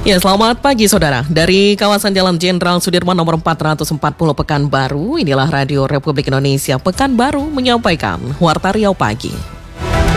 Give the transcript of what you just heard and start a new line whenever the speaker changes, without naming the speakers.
Ya, selamat pagi saudara. Dari kawasan Jalan Jenderal Sudirman nomor 440 Pekanbaru, inilah Radio Republik Indonesia Pekanbaru menyampaikan Warta Riau Pagi.